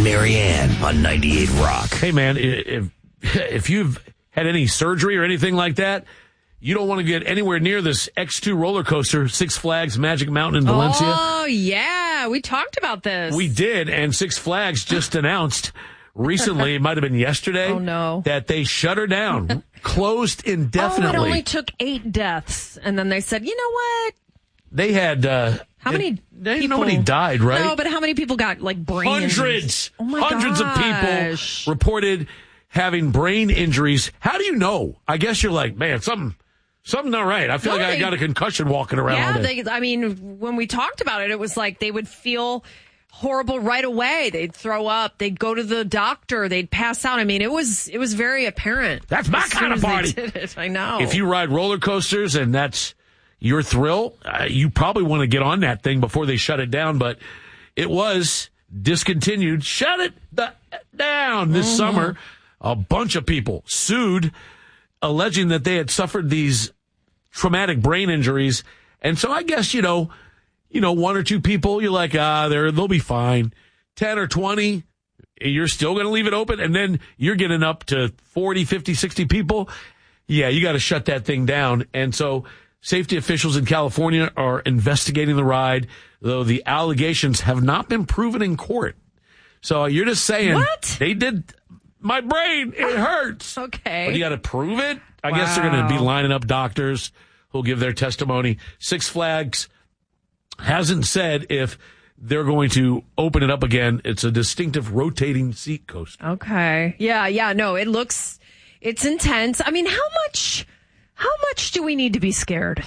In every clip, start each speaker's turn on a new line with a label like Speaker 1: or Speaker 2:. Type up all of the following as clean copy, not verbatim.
Speaker 1: Marianne on 98 Rock.
Speaker 2: Hey, man, if you've had any surgery or anything like that, you don't want to get anywhere near this X2 roller coaster, Six Flags Magic Mountain in Valencia.
Speaker 3: Oh, yeah. We talked about this.
Speaker 2: We did, and Six Flags just announced recently, it might have been yesterday, that they shut her down, closed indefinitely.
Speaker 3: Oh, it only took 8 deaths. And then they said, you know what?
Speaker 2: They had...
Speaker 3: how many people?
Speaker 2: Nobody died, right?
Speaker 3: No, but how many people got, like, brain
Speaker 2: Hundreds.
Speaker 3: injuries? Oh, my
Speaker 2: Hundreds of people reported having brain injuries. How do you know? I guess you're like, man, something's not right. I feel like I got a concussion walking around.
Speaker 3: Yeah, when we talked about it, it was like they would feel horrible right away. They'd throw up. They'd go to the doctor. They'd pass out. I mean, it was very apparent.
Speaker 2: That's my kind of party.
Speaker 3: They did it. I know.
Speaker 2: If you ride roller coasters and that's your thrill, you probably want to get on that thing before they shut it down. But it was discontinued. Shut it down this summer. A bunch of people sued, alleging that they had suffered these traumatic brain injuries. And so I guess, one or two people, you're like, they'll be fine. 10 or 20, you're still going to leave it open. And then you're getting up to 40, 50, 60 people. Yeah, you got to shut that thing down. And so safety officials in California are investigating the ride, though the allegations have not been proven in court. So you're just saying,
Speaker 3: what?
Speaker 2: They did my brain, it hurts.
Speaker 3: Okay.
Speaker 2: But you got to prove it. I guess they're going to be lining up doctors who'll give their testimony. Six Flags hasn't said if they're going to open it up again. It's a distinctive rotating seat coaster.
Speaker 3: Okay. Yeah. No, it's intense. I mean, how much do we need to be scared?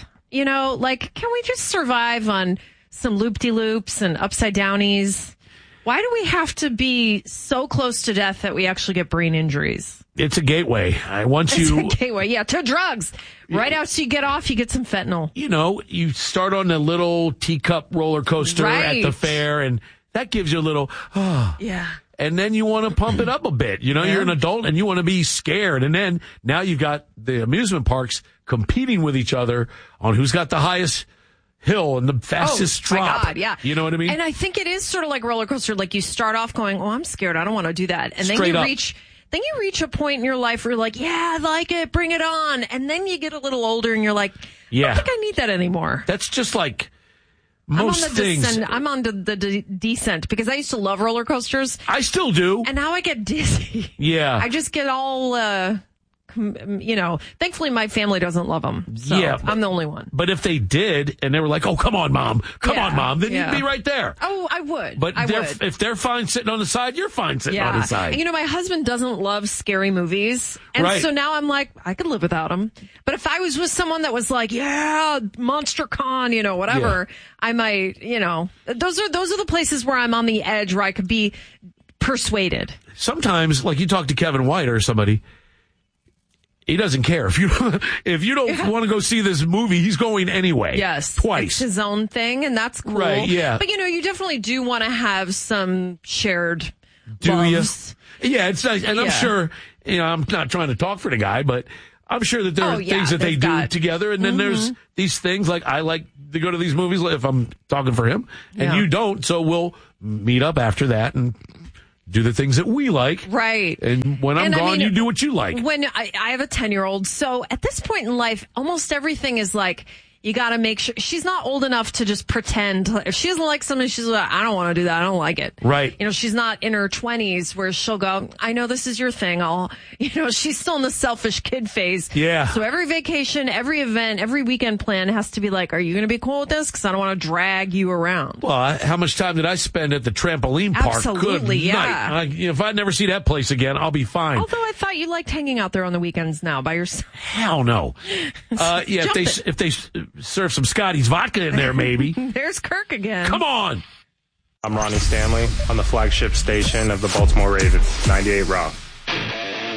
Speaker 3: Can we just survive on some loop-de-loops and upside-downies? Why do we have to be so close to death that we actually get brain injuries?
Speaker 2: It's a gateway.
Speaker 3: It's a gateway, yeah, to drugs. Right after you get off, you get some fentanyl.
Speaker 2: You start on a little teacup roller coaster at the fair, and that gives you a little,
Speaker 3: yeah.
Speaker 2: And then you want to pump it up a bit. You're an adult and you want to be scared. And then now you've got the amusement parks competing with each other on who's got the highest hill and the fastest drop.
Speaker 3: My God, yeah.
Speaker 2: You know what I mean?
Speaker 3: And I think it is sort of like a roller coaster. Like you start off going, I'm scared. I don't want to do that. And then you reach a point in your life where you're like, yeah, I like it. Bring it on. And then you get a little older and you're like, I don't think I need that anymore.
Speaker 2: That's just like most things.
Speaker 3: I'm on the descent because I used to love roller coasters.
Speaker 2: I still do.
Speaker 3: And now I get dizzy.
Speaker 2: Yeah.
Speaker 3: I just get all, thankfully my family doesn't love them. So I'm the only one.
Speaker 2: But if they did, and they were like, oh, come on, Mom, then you'd be right there.
Speaker 3: Oh, I would.
Speaker 2: But if they're fine sitting on the side, you're fine sitting on the side.
Speaker 3: And, my husband doesn't love scary movies. And so now I'm like, I could live without them. But if I was with someone that was like, Monster Con, whatever, I might, those are the places where I'm on the edge where I could be persuaded.
Speaker 2: Sometimes, like you talk to Kevin White or somebody, he doesn't care. If you don't want to go see this movie, he's going anyway.
Speaker 3: Yes.
Speaker 2: Twice.
Speaker 3: It's his own thing, and that's cool.
Speaker 2: Right, yeah.
Speaker 3: But, you definitely do want to have some shared
Speaker 2: loves. Yeah, it's nice. And I'm sure, I'm not trying to talk for the guy, but I'm sure that there are things that they do together. And then there's these things like I like to go to these movies if I'm talking for him, and you don't. So we'll meet up after that and do the things that we like.
Speaker 3: Right.
Speaker 2: And when I'm gone, you do what you like.
Speaker 3: When I have a 10-year-old, so at this point in life, almost everything is like, you got to make sure she's not old enough to just pretend. If she doesn't like something, she's like, I don't want to do that. I don't like it.
Speaker 2: Right.
Speaker 3: She's not in her 20s where she'll go, I know this is your thing. She's still in the selfish kid phase.
Speaker 2: Yeah.
Speaker 3: So every vacation, every event, every weekend plan has to be like, are you going to be cool with this? Because I don't want to drag you around.
Speaker 2: Well, how much time did I spend at the trampoline park?
Speaker 3: Absolutely,
Speaker 2: Good night. If I never see that place again, I'll be fine.
Speaker 3: Although I thought you liked hanging out there on the weekends now by yourself.
Speaker 2: Hell no. If they serve some Scotty's vodka in there, maybe.
Speaker 3: There's Kirk again.
Speaker 2: Come on.
Speaker 4: I'm Ronnie Stanley on the flagship station of the Baltimore Ravens, 98 Rock.